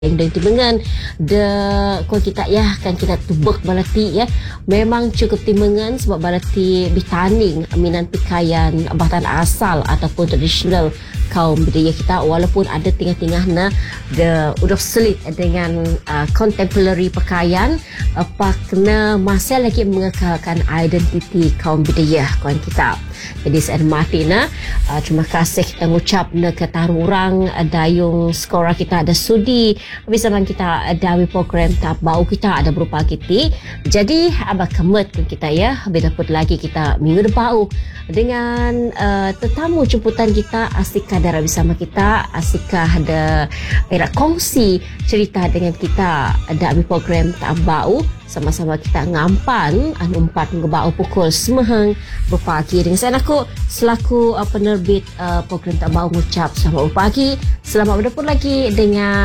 dan timbangan de ko kita ya kan kita tubek balati ya memang cukup timbangan sebab balati bitaning minan pikaian bahkan asal ataupun tradisional kaum budaya kita walaupun ada tengah-tengahnya de udah selit dengan contemporary pakaian pakna masih lagi mengekalkan identiti kaum budaya kawan kita. Jadi saya Martina, terima kasih kita ngucap na ketarurang dayung skora kita ada sudi bersama kita dawi program tak bau kita ada berupa kiti. Jadi abah kemet kita ya, dapat lagi kita minggu depan dengan tetamu jemputan kita Asika darah bersama kita. Asika ada kongsi cerita dengan kita dawi program tak bau. Sama-sama kita ngampan umpat ngebau pukul semahang berpagi dengan saya aku selaku penerbit program tak bau ngucap selamat berpagi, selamat berjumpa lagi dengan